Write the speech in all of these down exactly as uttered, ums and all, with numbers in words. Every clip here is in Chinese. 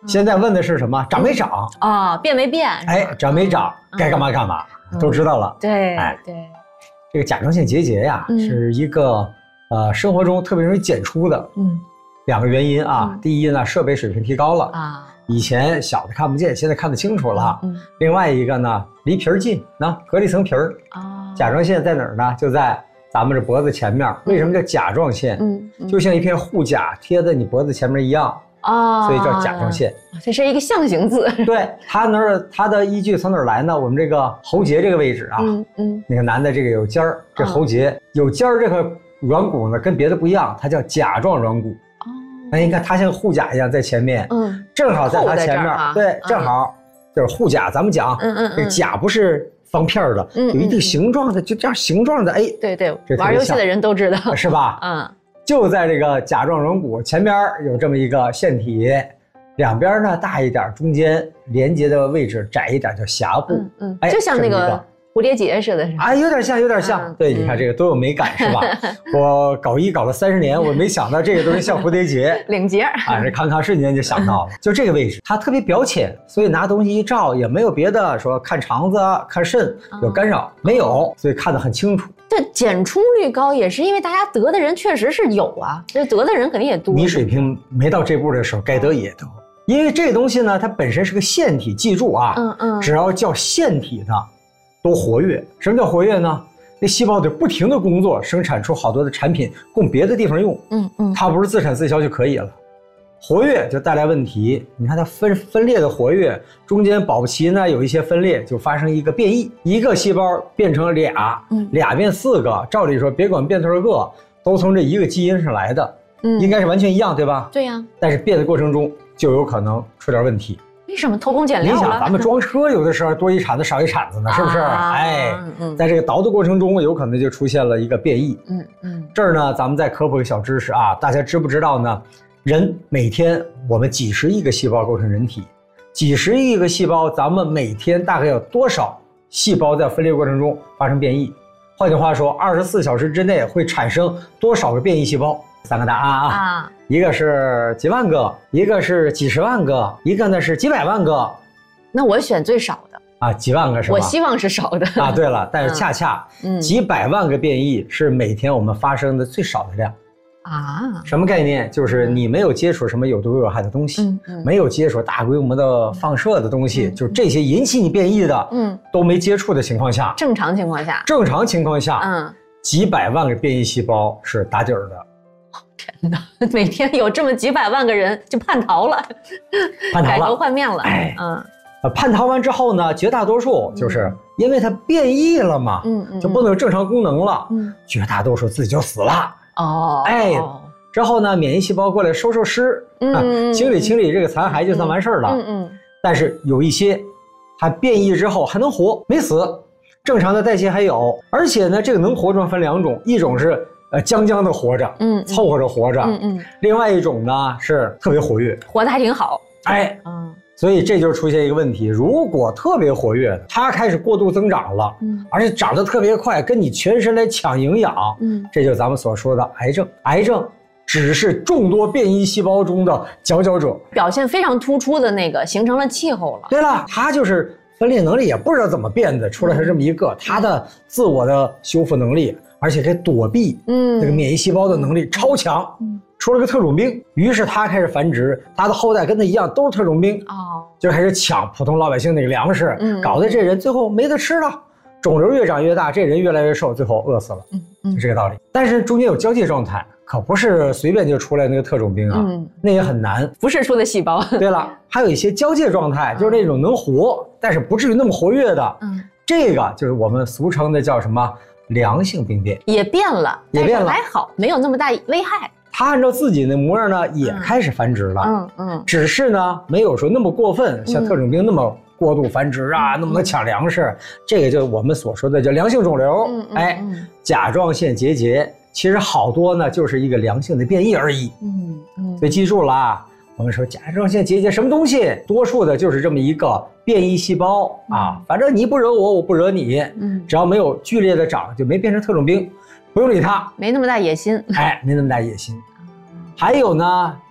现在问的是什么？长没长啊？变没变？ 哎，长没长？该干嘛干嘛，都知道了。 对， 哎， 对， 这个甲状腺结节呀，是一个呃生活中特别容易检出的。嗯，两个原因啊。第一呢，设备水平提高了啊，以前小的看不见，现在看得清楚了。嗯。另外一个呢，离皮儿近，那隔了一层皮儿。啊。甲状腺在哪儿呢？就在咱们这脖子前面。为什么叫甲状腺？嗯，就像一片护甲贴在你脖子前面一样。啊，所以叫甲状腺， 这是一个象形字。 对，它那儿它的依据从哪儿来呢？我们这个喉结这个位置啊，嗯嗯，那个男的这个有尖儿，这喉结、哦、有尖儿，这个软骨呢跟别的不一样，它叫甲状软骨。哦，那你看它像护甲一样在前面，嗯，正好在它前面，啊、对，正好、嗯、就是护甲。咱们讲，嗯嗯，这个甲不是方片的，嗯，有一定形状的，就这样形状的，哎， 对对，玩游戏的人都知道， 是吧？嗯。就在这个甲状软骨前边有这么一个腺体，两边呢大一点，中间连接的位置窄一点，叫峡部。嗯嗯， 哎，就像那个蝴蝶结似的，是吧？ 啊，有点像，有点像。嗯、对，你看这个多有美感，是吧？我搞医搞了三十年，我没想到这个东西像蝴蝶结、 领结啊，这康康瞬间就想到了，就这个位置，它特别表浅，所以拿东西一照也没有别的说看肠子、看肾有干扰，嗯、没有，所以看得很清楚。 这检出率高也是因为大家得的人确实是有啊，这得的人肯定也多。 你水平没到这步的时候，该得也得，因为这东西呢，它本身是个腺体，记住啊，嗯嗯，只要叫腺体的都活跃。什么叫活跃呢？那细胞得不停的工作，生产出好多的产品供别的地方用，嗯嗯，它不是自产自销就可以了。活跃就带来问题，你看它分分裂的活跃，中间保不齐呢有一些分裂，就发生一个变异，一个细胞变成俩，嗯，俩变四个，照理说别管变多少个，都从这一个基因上来的，嗯，应该是完全一样，对吧？ 对呀、啊。 但是变的过程中就有可能出点问题。 为什么偷工减料了？ 你想，咱们装车有的时候多一铲子少一铲子呢，是不是？啊、哎，嗯，在这个倒的过程中，有可能就出现了一个变异。嗯嗯。这儿呢，咱们再科普一个小知识啊，大家知不知道呢？人每天我们几十亿个细胞构成人体，几十亿个细胞，咱们每天大概有多少细胞在分裂过程中发生变异？换句话说，二十四小时之内会产生多少个变异细胞？三个答案啊，啊一个是几万个，一个是几十万个，一个呢是几百万个。 那我选最少的啊，几万个是吧？ 我希望是少的啊。对了，但是恰恰，嗯，几百万个变异是每天我们发生的最少的量。啊，什么概念？就是你没有接触什么有毒有害的东西，嗯嗯、没有接触大规模的放射的东西，嗯、就是这些引起你变异的，嗯，都没接触的情况下， 正常情况下， 正常情况下，嗯，几百万个变异细胞是打底儿的。 天哪，每天有这么几百万个人就叛逃了， 叛逃了， 改头换面了， 哎，嗯。呃，叛逃完之后呢，绝大多数就是因为它变异了嘛，嗯嗯，就不能有正常功能了，嗯，绝大多数自己就死了。哦，哎，之后呢，免疫细胞过来收收尸，嗯、啊，清理清理这个残骸就算完事儿了。嗯嗯。但是有一些，它变异之后还能活，没死，正常的代谢还有。而且呢，这个能活着分两种，一种是呃将将的活着，嗯，凑合着活着，嗯嗯。另外一种呢是特别活跃， 活得还挺好。 哎，嗯。所以这就出现一个问题，如果特别活跃的，它开始过度增长了，嗯，而且长得特别快，跟你全身来抢营养，嗯，这就是咱们所说的癌症。癌症只是众多变异细胞中的佼佼者， 表现非常突出的那个形成了气候了。 对了，它就是分裂能力也不知道怎么变的，出来是这么一个，它的自我的修复能力，而且可以躲避，嗯，这个免疫细胞的能力超强，嗯。出了个特种兵，于是他开始繁殖，他的后代跟他一样都是特种兵，哦，就开始抢普通老百姓那个粮食，嗯，搞得这人最后没得吃了，肿瘤越长越大，这人越来越瘦，最后饿死了，嗯嗯，就这个道理。但是中间有交界状态，可不是随便就出来那个特种兵啊，嗯，那也很难， 不是出的细胞。 对了，还有一些交界状态，就是那种能活，但是不至于那么活跃的，嗯，这个就是我们俗称的叫什么良性病变， 也变了， 也变了， 还好，没有那么大危害。 它按照自己的模样呢，也开始繁殖了。嗯嗯，只是呢，没有说那么过分，像特种兵那么过度繁殖啊，那么能抢粮食。这个就是我们所说的叫良性肿瘤。嗯嗯，哎，甲状腺结节其实好多呢，就是一个良性的变异而已。嗯嗯，所以记住了啊，我们说甲状腺结节什么东西，多数的就是这么一个变异细胞啊。反正你不惹我，我不惹你。嗯，只要没有剧烈的长，就没变成特种兵。不用理他， 没那么大野心， 哎，没那么大野心。还有呢，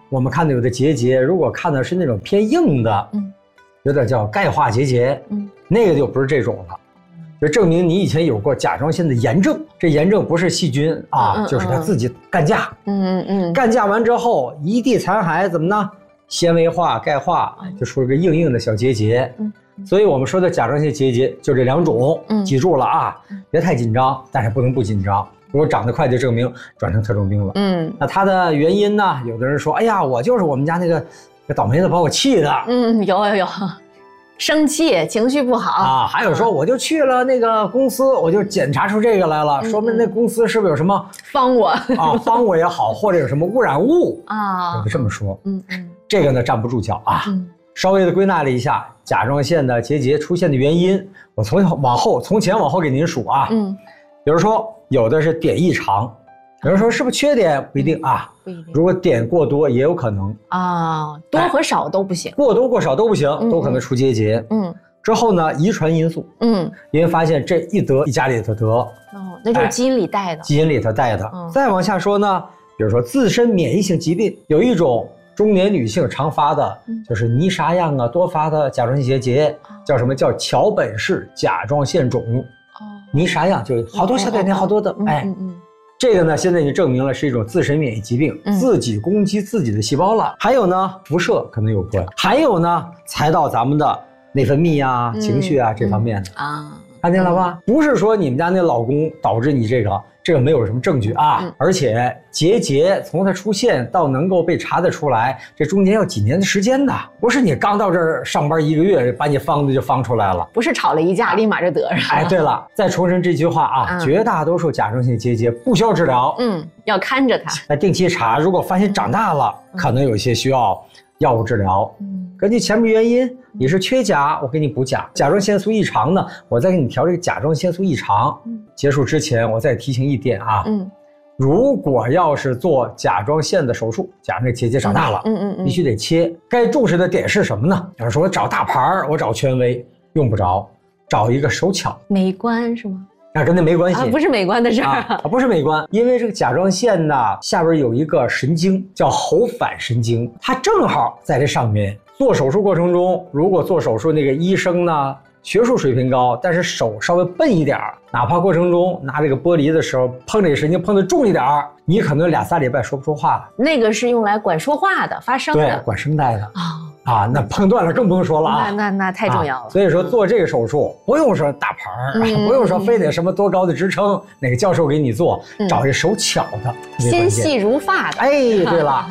我们看到有的结节，如果看的是那种偏硬的，嗯，有点叫钙化结节，嗯，那个就不是这种了，就证明你以前有过甲状腺的炎症。这炎症不是细菌啊，嗯嗯嗯就是它自己干架，嗯嗯嗯，干架完之后一地残骸，怎么呢？纤维化、钙化，就出了个硬硬的小结节。嗯，所以我们说的甲状腺结节就这两种，嗯，记住了啊，别太紧张，但是不能不紧张。如果长得快，就证明转成特种兵了。嗯，那它的原因呢？有的人说，哎呀，我就是我们家那个那倒霉的把我气的。 嗯，有有有，生气，情绪不好啊。还有说，我就去了那个公司，我就检查出这个来了，嗯、说明那公司是不是有什么方我啊，方我也好，或者有什么污染物啊？有的这么说。嗯嗯，这个呢站不住脚啊。嗯，稍微的归纳了一下甲状腺的结节出现的原因，我从往后从前往后给您数啊。嗯，比如说。有的是碘异常，有人说是不是缺碘？不一定啊，不一定。如果碘过多也有可能啊，多和少都不行， 过多过少都不行，都可能出结节。嗯，之后呢，遗传因素，嗯，因为发现这一得一家里头得，哦， 那就是基因里带的， 基因里头带的。再往下说呢，比如说自身免疫性疾病，有一种中年女性常发的，就是泥沙样啊多发的甲状腺结节，叫什么叫桥本氏甲状腺肿。泥沙样就好多小点点，好多的，哎，这个呢，现在已经证明了是一种自身免疫疾病，自己攻击自己的细胞了。还有呢，辐射可能有关，还有呢，才到咱们的内分泌啊、情绪啊这方面的啊，看见了吧？不是说你们家那老公导致你这个。这个没有什么证据啊，嗯、而且结节从它出现到能够被查得出来，这中间要几年的时间的，不是你刚到这儿上班一个月，把你方子就方出来了， 不是吵了一架立马就得上。 哎，对了，再重申这句话啊，嗯、绝大多数甲状腺结节不需要治疗， 嗯，要看着它， 那定期查，如果发现长大了，嗯、可能有些需要药物治疗。嗯，根据前面原因，你是缺钾，我给你补钾；甲状腺素异常呢，我再给你调这个甲状腺素异常。嗯。结束之前，我再提醒一点啊，嗯，如果要是做甲状腺的手术，甲状腺结节长大了，嗯嗯嗯，必须得切。该重视的点是什么呢？有人说我找大牌儿，我找权威，用不着，找一个手巧， 美观是吗？ 啊，跟那没关系， 啊，不是美观的事儿啊，不是美观，因为这个甲状腺呢下边有一个神经叫喉返神经，它正好在这上面。做手术过程中，如果做手术那个医生呢？学术水平高，但是手稍微笨一点儿，哪怕过程中拿这个玻璃的时候碰这个神经碰得重一点儿，你可能俩仨礼拜说不出话了。 那个是用来管说话的、发声的， 对，管声带的啊、哦、啊，那碰断了更不用说了啊。 那那那太重要了、啊。 所以说做这个手术不用说大牌儿、嗯，不用说非得什么多高的职称，哪个教授给你做，嗯、找一手巧的、 纤细如发的。 哎，对了。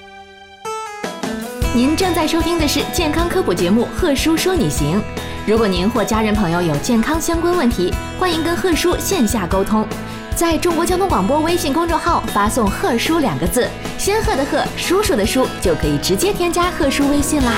您正在收听的是健康科普节目《贺叔说你行》。如果您或家人朋友有健康相关问题，欢迎跟贺叔线下沟通。在中国交通广播微信公众号发送“贺叔”两个字，仙鹤的鹤，叔叔的叔，就可以直接添加贺叔微信啦。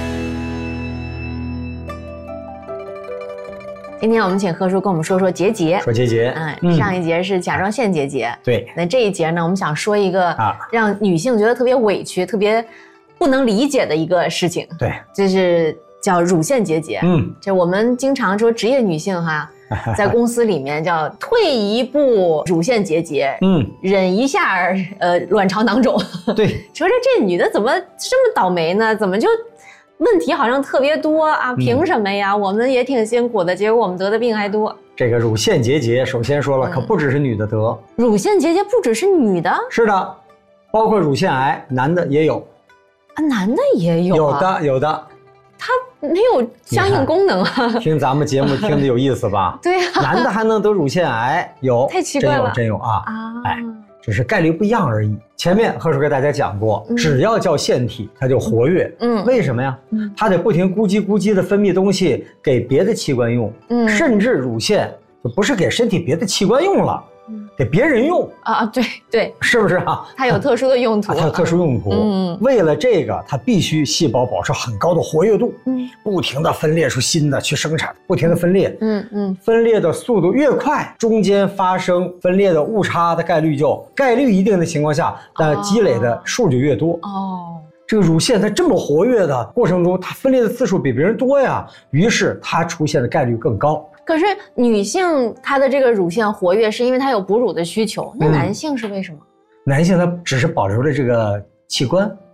今天我们请贺叔跟我们说说结节。 说结节， 嗯，上一节是甲状腺结节， 对。 那这一节呢，我们想说一个啊，让女性觉得特别委屈、特别不能理解的一个事情。 对， 就是叫乳腺结节。嗯，这我们经常说职业女性哈，在公司里面叫退一步乳腺结节，嗯，忍一下呃卵巢囊肿。 对， 说这这女的怎么这么倒霉呢？怎么就问题好像特别多啊？凭什么呀？嗯、我们也挺辛苦的，结果我们得的病还多。 这个乳腺结节，首先说了，可不只是女的得。嗯、 乳腺结节不只是女的？ 是的，包括乳腺癌，男的也有。 啊，男的也有、 啊。有的，有的。 它没有相应功能啊！ 听咱们节目听得有意思吧？ 对呀、啊， 男的还能得乳腺癌，有， 太奇怪了， 真有真有啊！啊，哎，只是概率不一样而已。前面贺叔给大家讲过，嗯、只要叫腺体，它就活跃。嗯，为什么呀？嗯，它得不停咕叽咕叽的分泌东西给别的器官用。嗯，甚至乳腺就不是给身体别的器官用了。给别人用啊，对对， 是不是啊？ 它有特殊的用途， 它有特殊用途。嗯，为了这个，它必须细胞保持很高的活跃度，嗯，不停的分裂出新的去生产，不停的分裂，嗯嗯，分裂的速度越快，中间发生分裂的误差的概率就概率一定的情况下，但积累的数就越多。哦，这个乳腺在这么活跃的过程中，它分裂的次数比别人多呀，于是它出现的概率更高。 可是女性她的这个乳腺活跃是因为她有哺乳的需求，那男性是为什么？ 嗯、男性他只是保留了这个器官，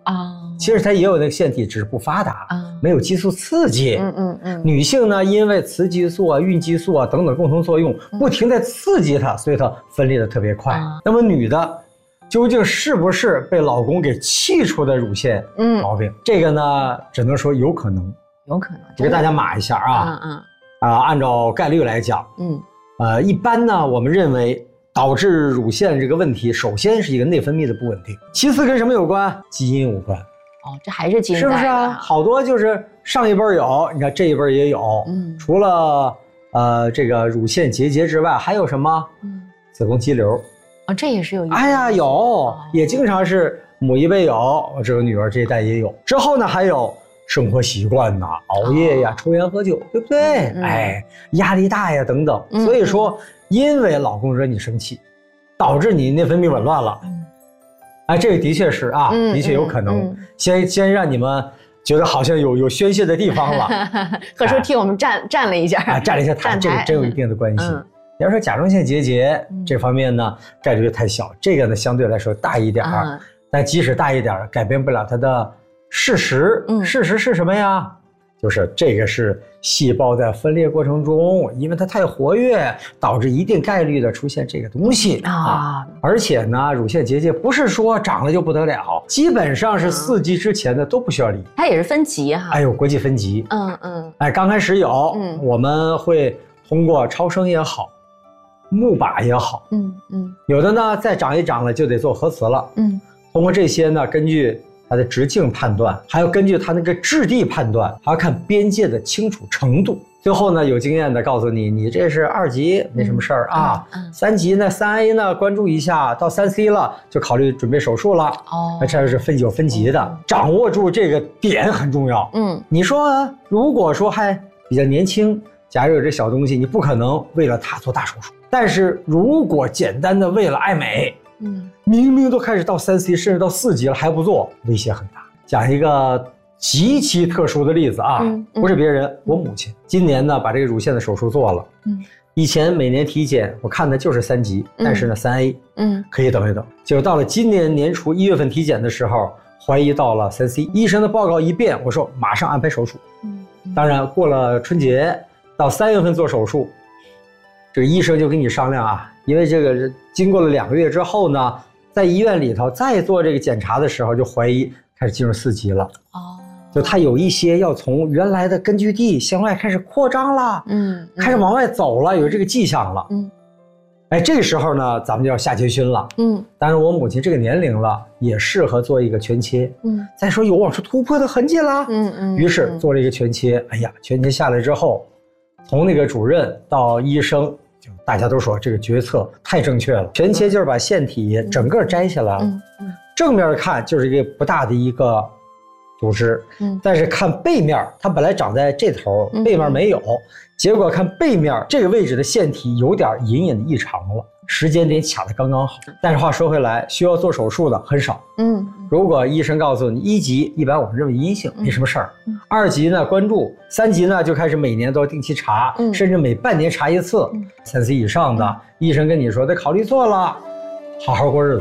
啊。其实它也有那个腺体，只是不发达啊，没有激素刺激。嗯嗯嗯。女性呢，因为雌激素啊、孕激素啊等等共同作用，不停地刺激它，所以它分裂的特别快。那么女的究竟是不是被老公给气出的乳腺毛病？这个呢，只能说有可能， 有可能。 我给大家码一下啊。嗯嗯。啊，按照概率来讲，嗯，呃，一般呢，我们认为导致乳腺这个问题，首先是一个内分泌的不稳定，其次跟什么有关？基因有关。 哦，这还是基因， 是不是啊？好多就是上一辈有，你看这一辈也有。嗯，除了呃这个乳腺结节之外，还有什么？嗯，子宫肌瘤。 哦，这也是有。 哎呀，有，哦、也经常是母一辈有，这个女儿这一代也有。之后呢，还有生活习惯呐，熬夜呀，哦、抽烟喝酒，对不对？嗯、哎，压力大呀，等等。嗯、所以说，因为老公惹你生气，导致你内分泌紊乱了。嗯哎，这个的确是啊，嗯、的确有可能。嗯、先先让你们觉得好像有有宣泄的地方了。 贺叔替我们站、哎、站了一下， 啊，站了一下台，这个真有一定的关系。嗯、要说甲状腺结节、嗯、这方面呢，概率太小，这个呢相对来说大一点儿。嗯、但即使大一点儿，改变不了它的事实。嗯、事实是什么呀？就是这个是细胞在分裂过程中，因为它太活跃，导致一定概率的出现这个东西 啊, 啊。而且呢，乳腺结节不是说长了就不得了，基本上是四级之前的都不需要理。 它也是分级哈。 哎呦，国际分级。嗯嗯。哎，刚开始有，嗯、我们会通过超声也好，钼靶也好，嗯嗯，有的呢再长一长了就得做核磁了，嗯，通过这些呢，根据它的直径判断，还要根据它那个质地判断，还要看边界的清楚程度。最后呢，有经验的告诉你，你这是二级，没什么事儿、嗯、啊。嗯、三级呢，三 A 呢，关注一下，到三 C 了就考虑准备手术了。哦，那这是分有分级的，哦、掌握住这个点很重要。嗯，你说如果说还比较年轻，假如有这小东西，你不可能为了它做大手术。但是如果简单的为了爱美，嗯，明明都开始到三 C 甚至到四级了还不做，威胁很大。讲一个极其特殊的例子啊，嗯嗯、不是别人，我母亲今年呢把这个乳腺的手术做了。嗯，以前每年体检我看的就是三级，嗯、但是呢三 A， 嗯，可以等一等。结果到了今年年初一月份体检的时候，怀疑到了三 C， 医生的报告一变，我说马上安排手术。嗯，嗯当然过了春节到三月份做手术，这个医生就跟你商量啊。因为这个经过了两个月之后呢，在医院里头再做这个检查的时候，就怀疑开始进入四级了。哦，就它有一些要从原来的根据地向外开始扩张了，嗯，开始往外走了，有这个迹象了。嗯，哎，这个时候呢，咱们就要下决心了。嗯，当然我母亲这个年龄了，也适合做一个全切。嗯，再说有往出突破的痕迹了。嗯嗯，于是做了一个全切。哎呀，全切下来之后，从那个主任到医生。大家都说这个决策太正确了，全切就是把腺体整个摘下来了。嗯嗯、正面看就是一个不大的一个组织，嗯、但是看背面，它本来长在这头，背面没有，嗯、结果看背面这个位置的腺体有点隐隐的异常了，时间点卡得刚刚好。但是话说回来，需要做手术的很少。嗯，如果医生告诉你一级，一般我们认为阴性，没什么事儿。嗯、二级呢关注，三级呢就开始每年都要定期查，嗯、甚至每半年查一次。嗯、三 C 以上的，嗯、医生跟你说得考虑做了，好好过日子。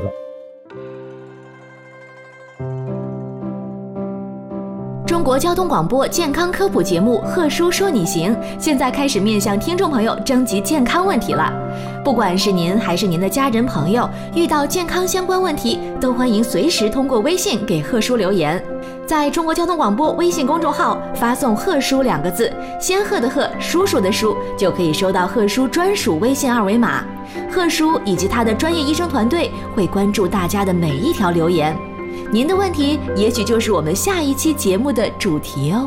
中国交通广播健康科普节目《贺叔说你行》现在开始面向听众朋友征集健康问题了。不管是您还是您的家人朋友，遇到健康相关问题，都欢迎随时通过微信给贺叔留言。在中国交通广播微信公众号发送“贺叔”两个字，仙鹤的鹤，叔叔的叔，就可以收到贺叔专属微信二维码。贺叔以及他的专业医生团队会关注大家的每一条留言。您的问题也许就是我们下一期节目的主题哦。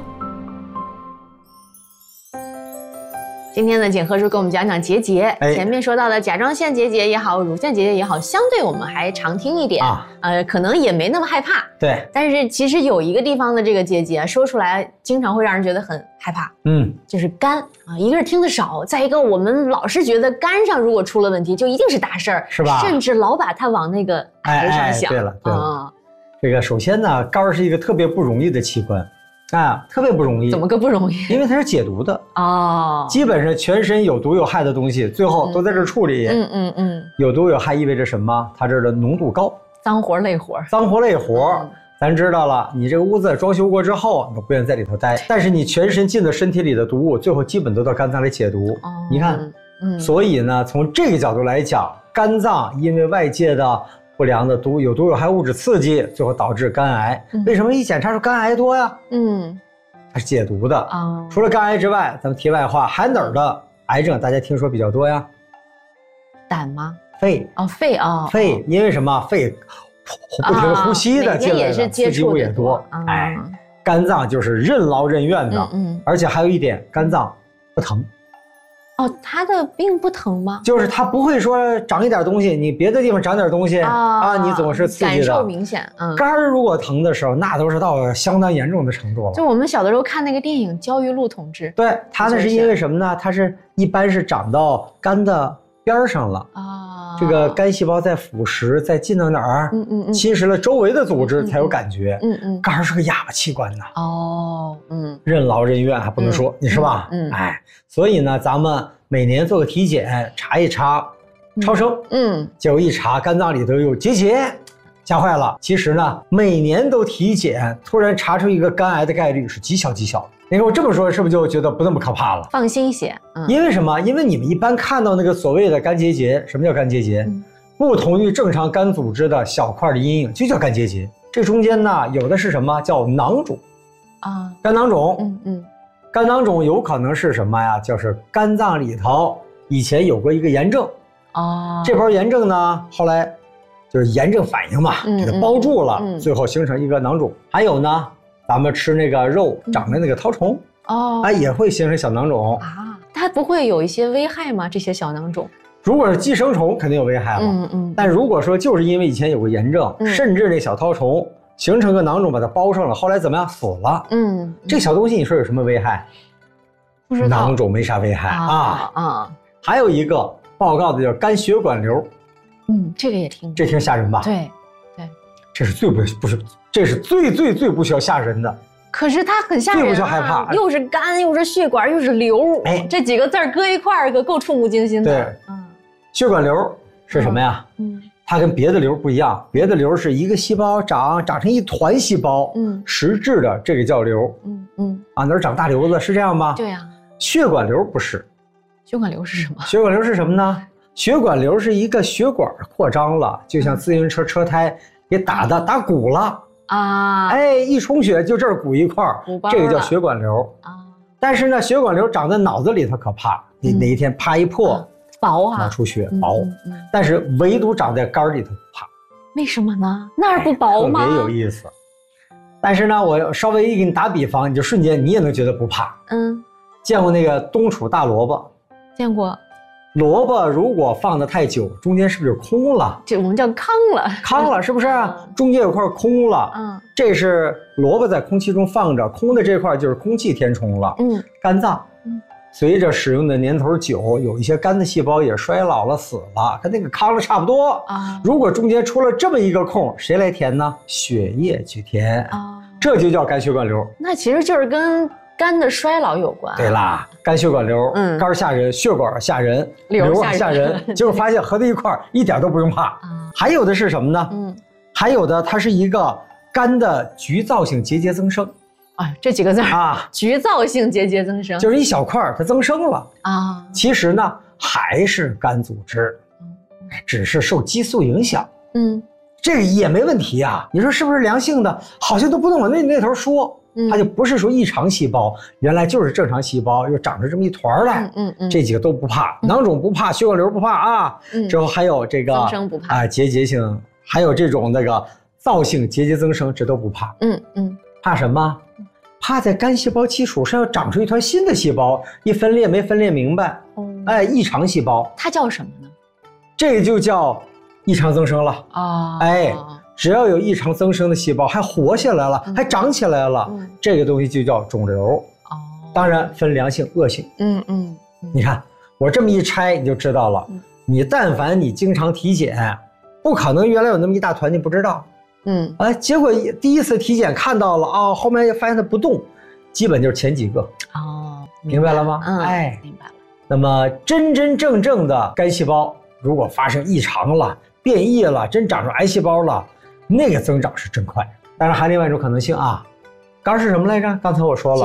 今天呢，请贺叔给我们讲讲结节。哎、前面说到的甲状腺结节也好，乳腺结节也好，相对我们还常听一点啊，呃，可能也没那么害怕。 对， 但是其实有一个地方的这个结节说出来，经常会让人觉得很害怕。嗯，就是肝啊，一个是听得少，再一个我们老是觉得肝上如果出了问题，就一定是大事儿， 是吧？ 甚至老把它往那个癌上想。 哎哎、对了，对了。啊这个首先呢，肝是一个特别不容易的器官，啊，特别不容易。 怎么个不容易？ 因为它是解毒的哦，基本上全身有毒有害的东西，最后都在这儿处理。嗯嗯嗯。有毒有害意味着什么？它这儿的浓度高， 脏活累活， 脏活累活。 咱知道了，你这个屋子装修过之后，你不愿意在里头待，但是你全身进了身体里的毒物，最后基本都到肝脏里解毒。哦、你看，嗯，所以呢，从这个角度来讲，肝脏因为外界的不良的毒有毒有害物质刺激，最后导致肝癌。嗯、为什么一检查出肝癌多呀？嗯，它是解毒的。哦、除了肝癌之外，咱们题外话，还哪儿的癌症大家听说比较多呀？ 胆吗？ 肺。 哦，肺啊，哦、 肺，因为什么？肺。不停的呼吸的进来的刺激物也多，哎，肝脏就是任劳任怨的，嗯，而且还有一点，肝脏不疼。 哦，它的病不疼吗？ 就是它不会说长一点东西，你别的地方长点东西啊，你总是刺激的， 感受明显。嗯， 肝如果疼的时候，那都是到相当严重的程度了。 就我们小的时候看那个电影《焦裕禄同志》， 对，它那是因为什么呢？它是一般是长到肝的边上了啊。这个肝细胞在腐蚀，在进到哪儿？嗯嗯嗯，侵蚀了周围的组织才有感觉。嗯嗯，肝是个哑巴器官呐。哦，嗯，任劳任怨还不能说，你是吧？嗯，哎，所以呢，咱们每年做个体检，查一查超声。嗯，结果一查，肝脏里头有结节，吓坏了。其实呢，每年都体检，突然查出一个肝癌的概率是极小极小的。你看我这么说，是不是就觉得不那么可怕了？ 放心些。 嗯，因为什么？因为你们一般看到那个所谓的肝结节，什么叫肝结节？嗯、不同于正常肝组织的小块的阴影，就叫肝结节。这中间呢，有的是什么叫囊肿啊？肝囊肿。嗯嗯，肝囊肿有可能是什么呀？就是肝脏里头以前有过一个炎症。哦，这包炎症呢，后来就是炎症反应嘛，给它包住了，嗯嗯、最后形成一个囊肿。还有呢？咱们吃那个肉长的那个绦虫哦，哎，也会形成小囊肿啊。它不会有一些危害吗？这些小囊肿？ 如果是寄生虫，肯定有危害了。嗯嗯。但如果说就是因为以前有过炎症，嗯、甚至那小绦虫形成个囊肿把它包上了，后来怎么样死了？嗯，嗯这小东西你说有什么危害？ 不知道。 囊肿没啥危害啊啊。还有一个报告的叫肝血管瘤。 嗯，这个也听。 这挺吓人吧？ 对对。 这是最不不是。这是最最最不需要吓人的， 可是它很吓人、啊， 最不需要害怕， 又是肝，又是血管，又是瘤，哎，这几个字搁一块儿可够触目惊心的。 对，嗯，血管瘤是什么呀？嗯，它跟别的瘤不一样，别的瘤是一个细胞长长成一团细胞，嗯，实质的这个叫瘤，嗯嗯，啊，那儿长大瘤子是这样吗？ 对呀、啊， 血管瘤不是， 血管瘤是什么？ 血管瘤是什么呢？血管瘤是一个血管扩张了，就像自行车车胎给打的打鼓了。啊，哎，一充血就这儿鼓一块儿，这个叫血管瘤啊。但是呢，血管瘤长在脑子里头可怕，你哪一天啪一破， 薄啊， 脑出血薄。但是唯独长在肝里头不怕， 为什么呢？那儿不薄吗？ 特别有意思。但是呢，我稍微一给你打比方，你就瞬间你也能觉得不怕。嗯，见过那个冬储大萝卜？ 见过。 萝卜如果放得太久，中间是不是就空了？ 这我们叫糠了， 糠了是不是？嗯、中间有块空了，嗯，这是萝卜在空气中放着，空的这块就是空气填充了。嗯，肝脏，嗯，随着使用的年头久，有一些肝的细胞也衰老了、死了，跟那个糠了差不多啊。如果中间出了这么一个空，谁来填呢？血液去填啊，这就叫肝血管瘤。 那其实就是跟肝的衰老有关。 对啦，肝血管瘤，嗯，肝吓人，血管吓人，瘤吓人，结果发现合在一块儿一点都不用怕。啊，还有的是什么呢？嗯，还有的它是一个肝的局灶性结节增生。 啊，这几个字啊，局灶性结节增生， 就是一小块它增生了啊。其实呢，还是肝组织，只是受激素影响。嗯，这个也没问题啊。你说是不是良性的？好像都不能往那那头说。它就不是说异常细胞，原来就是正常细胞，又长出这么一团来。嗯嗯嗯，这几个都不怕，囊肿不怕，血管瘤不怕啊。嗯，之后还有这个增生不怕啊，结节性，还有这种那个灶性结节增生，这都不怕。嗯嗯，怕什么？怕在肝细胞基础上要长出一团新的细胞，一分裂没分裂明白。哦，哎，异常细胞， 它叫什么呢？ 这就叫异常增生了。啊，哎。只要有异常增生的细胞还活下来了，嗯、还长起来了，嗯、这个东西就叫肿瘤。哦，当然分良性、恶性。嗯嗯，你看我这么一拆，你就知道了。嗯、你但凡你经常体检，不可能原来有那么一大团你不知道。嗯，哎，结果第一次体检看到了啊、哦，后面发现它不动，基本就是前几个。哦，明白了吗？ 嗯，哎，明白了。 那么真真正正的肝细胞如果发生异常了、变异了，真长出癌细胞了。那个增长是真快但是还另外一种可能性啊，肝是什么来着？刚才我说了，